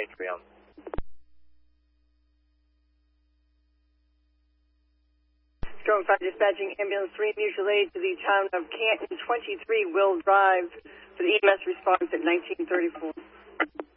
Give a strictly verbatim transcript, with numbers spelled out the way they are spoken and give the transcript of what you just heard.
atrium. Strong five dispatching ambulance three mutual aid to the town of Canton, twenty-three Will Drive for the E M S response at nineteen thirty-four.